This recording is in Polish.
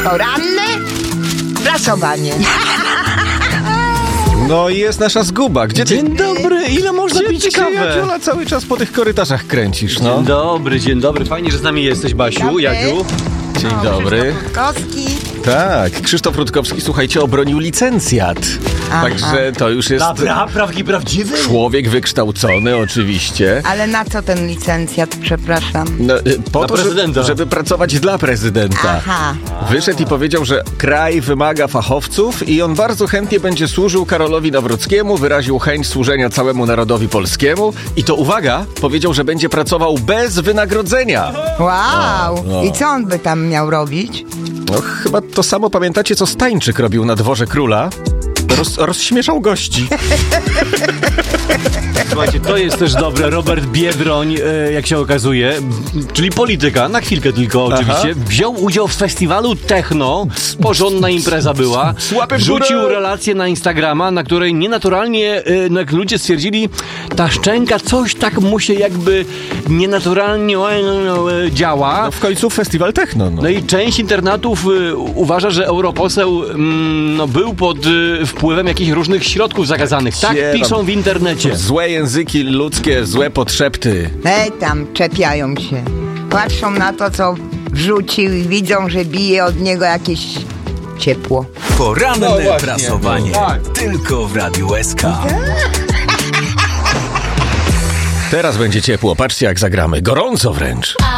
Poranne prasowanie. No i jest nasza zguba. Gdzie ty? Dzień dobry, ile można Gdzie pić ty się, kawę? Jadziola, cały czas po tych korytarzach kręcisz, no? Dzień dobry. Fajnie, że z nami jesteś, Basiu, Dobry. Jadziu. Dzień dobry. Kostki. Tak, Krzysztof Rutkowski, słuchajcie, obronił licencjat. Także to już jest Prawdziwy? człowiek wykształcony, oczywiście. Ale na co ten licencjat, przepraszam? No, po Dla to, prezydenta. żeby pracować dla prezydenta. Aha. Wyszedł i powiedział, że kraj wymaga fachowców i on bardzo chętnie będzie służył Karolowi Nawrockiemu, wyraził chęć służenia całemu narodowi polskiemu i to, uwaga, powiedział, że będzie pracował bez wynagrodzenia. Wow. No. I co on by tam miał robić? No, chyba to samo pamiętacie, co Stańczyk robił na dworze króla? Rozśmieszał gości. Słuchajcie, to jest też dobre. Robert Biedroń, jak się okazuje, czyli polityka, na chwilkę tylko oczywiście, wziął udział w festiwalu Techno. Porządna impreza była. Łapy w górę. Wrzucił relację na Instagrama, na której nienaturalnie jak ludzie stwierdzili, ta szczęka coś tak mu się jakby nienaturalnie działa. No w końcu festiwal Techno. No. No i część internatów uważa, że europoseł był pod wpływem jakichś różnych środków zakazanych. Tak Gdzie tam? piszą w internecie. Złe języki ludzkie, złe podszepty. Tam czepiają się. Patrzą na to, co wrzucił i widzą, że bije od niego jakieś ciepło. Poranne No właśnie. prasowanie. Tak. Tylko w Radiu SK. Teraz będzie ciepło, patrzcie jak zagramy. Gorąco wręcz.